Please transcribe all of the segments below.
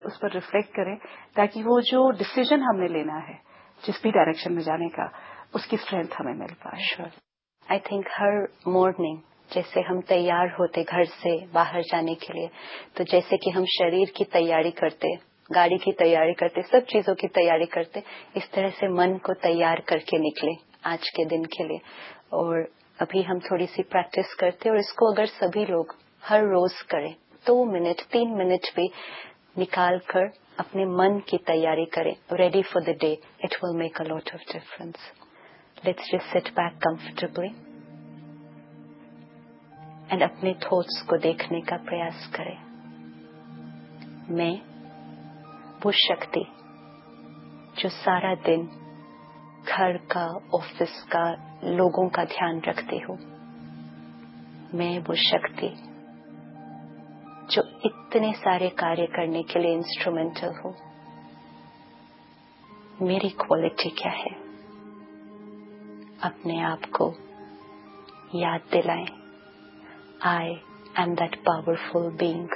उस पर रिफ्लेक्ट करें, ताकि वो जो डिसीजन हमने लेना है जिस भी डायरेक्शन में जाने का, उसकी स्ट्रेंथ हमें मिल पाए। Sure. I think her morning जैसे हम तैयार होते घर से बाहर जाने के लिए, तो जैसे कि हम शरीर की तैयारी करते, गाड़ी की तैयारी करते, सब चीजों की तैयारी करते, इस तरह से मन को तैयार करके निकले आज के दिन के लिए। और अभी हम थोड़ी सी प्रैक्टिस करते, और इसको अगर सभी लोग हर रोज करें, 2 मिनट 3 मिनट भी निकाल कर अपने मन की तैयारी करें, ready for the day, it will make a lot of difference. Let's just sit back comfortably and अपने थॉट्स को देखने का प्रयास करें। मैं वो शक्ति जो सारा दिन घर का, ऑफिस का, लोगों का ध्यान रखती हूँ, मैं वो शक्ति जो इतने सारे कार्य करने के लिए इंस्ट्रूमेंटल हूँ, मेरी क्वालिटी क्या है, अपने आप को याद दिलाएं। I am that powerful being,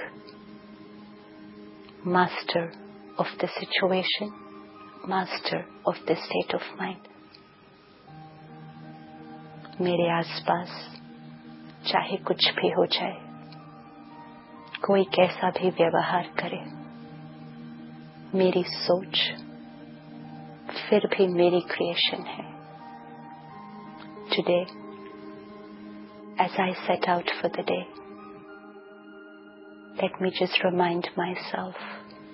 master of the situation, master of the state of mind. मेरे आसपास चाहे कुछ भी हो जाए, कोई कैसा भी व्यवहार करे, मेरी सोच फिर भी मेरी क्रिएशन है। Today, as I set out for the day, let me just remind myself,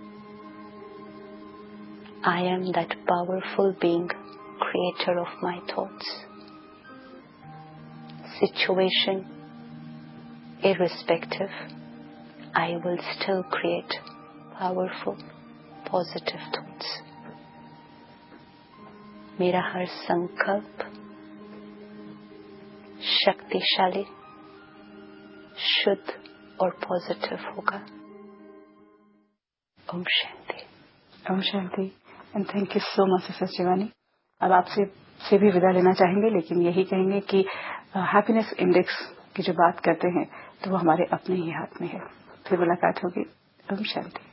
I am that powerful being, creator of my thoughts. Situation irrespective, I will still create powerful, positive thoughts. मेरा हर संकल्प शक्तिशाली, शुद्ध और positive होगा। Om Shanti. Om Shanti. And thank you so much sister Shivani. अब आपसे भी विदा लेना चाहेंगे, लेकिन यही कहेंगे कि हैप्पीनेस इंडेक्स की जो बात करते हैं तो वो हमारे अपने ही हाथ में है। फिर मुलाकात होगी। ओम शांति।